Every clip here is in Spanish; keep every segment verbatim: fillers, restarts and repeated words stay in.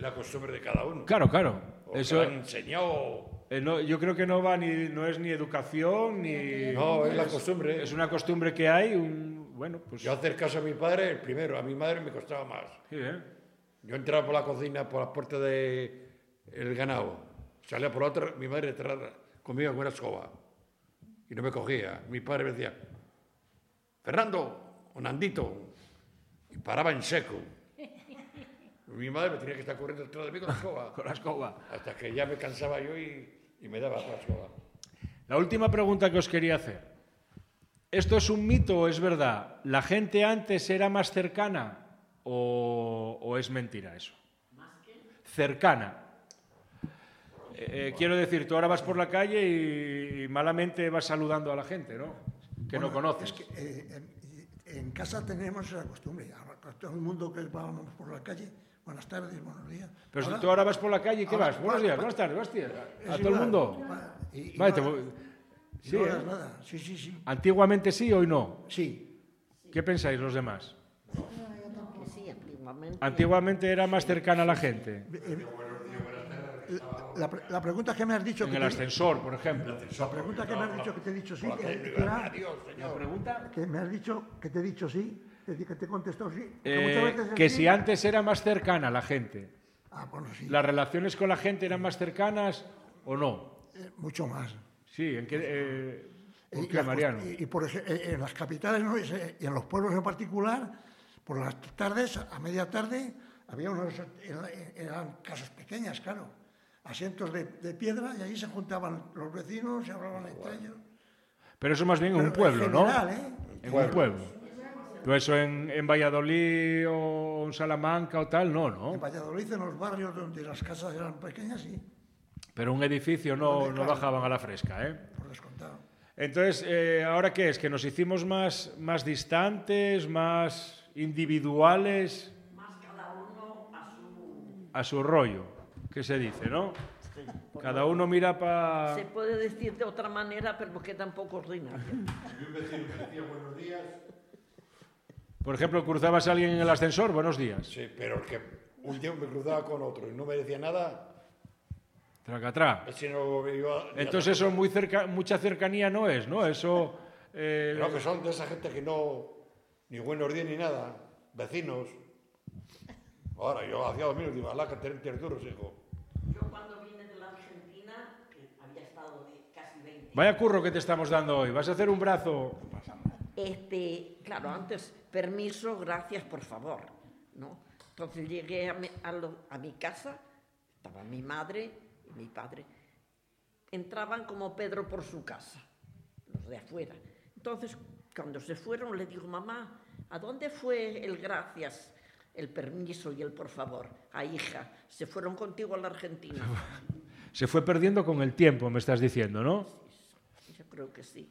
la costumbre de cada uno. Claro, claro. O Eso que le han enseñado. eh, no, yo creo que no va ni no es ni educación ni No, es la costumbre. es una costumbre que hay. Un, bueno, pues Yo hacer caso a mi padre, el primero, a mi madre me costaba más. sí, ¿eh? Yo entraba por la cocina, por la puerta del ganado, salía por la otra, mi madre detrás conmigo con una escoba y no me cogía. Mi padre me decía, Fernando, o Nandito, y paraba en seco. Mi madre me tenía que estar corriendo detrás de mí con la escoba. Con la escoba. Hasta que ya me cansaba yo y, y me daba la escoba. La última pregunta que os quería hacer. ¿Esto es un mito o es verdad? ¿La gente antes era más cercana o, o es mentira eso? ¿Más qué? Cercana. Eh, eh, quiero decir, tú ahora vas por la calle y, y malamente vas saludando a la gente, ¿no? Que Bueno, no conoces. Es que, eh, en, en casa tenemos esa costumbre. Ahora, todo el mundo que vamos por la calle, buenas tardes, buenos días. Pero ahora, tú ahora vas por la calle y ¿qué ahora, vas? Buenos va- días, va- buenas tardes, buenas días. es ¿A todo igual, el mundo? va, y- y Vale, no- te voy- y Sí, no ¿eh? hagas nada. Sí, sí, sí. Antiguamente sí, hoy no. Sí. ¿Qué pensáis los demás? Que sí, antiguamente. Antiguamente era más cercana a la gente. Eh, La, pre- la pregunta que me has dicho... En que el te- ascensor, por ejemplo. La pregunta que me has dicho que te he dicho sí, Por la que, calle, que era... adiós, señor. pregunta? Que me has dicho que te he dicho sí, que te, que te he contestado sí. Que Eh, muchas veces el que sí- si antes era más cercana la gente. Ah, bueno, sí. ¿Las relaciones con la gente eran más cercanas o no? Eh, mucho más. Sí, ¿en qué, eh, ¿por Y qué, las- Mariano? Y, y por ej- eh, en las capitales ¿no? y se- y en los pueblos en particular, por las tardes, a media tarde, había unos, eran, eran casas pequeñas, claro, asientos de, de piedra y allí se juntaban los vecinos, se hablaban entre ellos. Pero eso más bien en un Pero pueblo, en ¿no? general, ¿eh? En un pueblo. Pero eso en, en Valladolid o en Salamanca o tal, no, En ¿no? Valladolid, en los barrios donde las casas eran pequeñas, sí, Pero un edificio no, Donde, no claro. bajaban a la fresca, ¿eh? por descontado. Entonces, eh, ¿ahora qué es? ¿Que nos hicimos más, más distantes, más individuales? Más cada uno a su. A su rollo, ¿qué se dice, no? Sí, por Cada lo- uno mira para... Se puede decir de otra manera, pero quedan poco ordinario. Y un vecino que decía buenos días. Por ejemplo, cruzabas a alguien en el ascensor, buenos días. Sí, pero el que un día me cruzaba con otro y no me decía nada, Tracatrá. ese no iba... Entonces eso muy cerca, mucha cercanía no es, ¿no? Eso... eh, No, que son de esa gente que no... Ni buenos días ni nada. Vecinos. Ahora, yo hacía dos minutos, digo, alá, que tener duros, hijo. Yo cuando vine de la Argentina, que había estado de casi veinte Vaya curro que te estamos dando hoy. Vas a hacer un brazo... Este, claro, antes, permiso, gracias, por favor, ¿no? Entonces llegué a mi, a lo- a mi casa, estaba mi madre y mi padre. Entraban como Pedro por su casa, los de afuera. Entonces, cuando se fueron, le digo, mamá, ¿a dónde fue el gracias, el permiso y el por favor? A hija, se fueron contigo a la Argentina. Se fue perdiendo con el tiempo, me estás diciendo, ¿no? Yo creo que sí.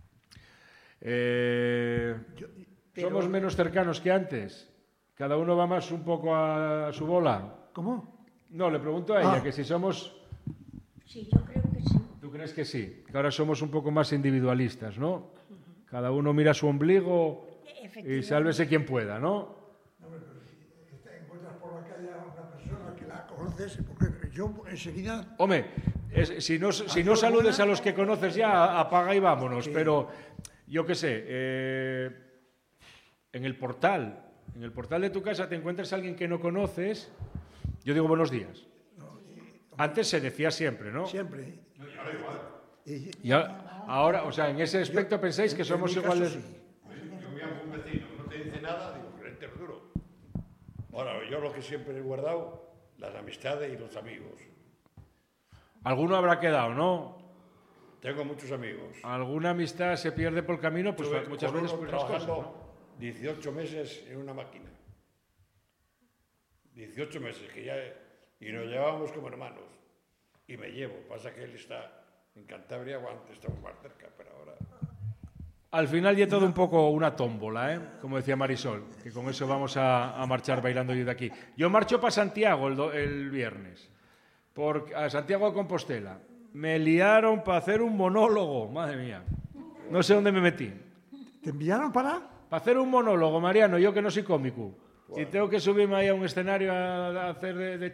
Eh, Pero- ¿Somos menos cercanos que antes? ¿Cada uno va más un poco a su bola? ¿Cómo? No, le pregunto a ella, Ah. que si somos... Sí, yo creo que sí. ¿Tú crees que sí? Que ahora somos un poco más individualistas, ¿no? Cada uno mira su ombligo y Efectivamente. sálvese quien pueda, ¿no? Te encuentras por la calle a una persona que la conoces, porque yo enseguida... Hombre, es- si, no, si no saludes a los que conoces ya, apaga y vámonos. Pero yo qué sé, eh, en el portal, en el portal de tu casa te encuentras a alguien que no conoces, yo digo buenos días. Antes se decía siempre, ¿no? Siempre. Y, Y a- ahora, o sea, en ese aspecto pensáis que en somos mi caso, iguales. sí. Yo me llamo un vecino, no te dice nada, digo, que te duro. Ahora, yo lo que siempre he guardado, las amistades y los amigos. Alguno habrá quedado, ¿no? Tengo muchos amigos. Alguna amistad se pierde por el camino, pues Estuve muchas con veces uno por esas cosas, trabajando ¿no? dieciocho meses en una máquina. dieciocho meses, que ya... Y nos llevábamos como hermanos. Y me llevo. Pasa que él está en Cantabria, o antes estaba más cerca, pero ahora... Al final ya todo un poco una tómbola, ¿eh? Como decía Marisol, que con eso vamos a, a marchar bailando yo de aquí. Yo marcho para Santiago el, do- el viernes, por, a Santiago de Compostela. Me liaron para hacer un monólogo, madre mía. No sé dónde me metí. ¿Te enviaron para...? Para hacer un monólogo, Mariano, yo que no soy cómico. Y tengo que subirme ahí a un escenario a, a hacer de, de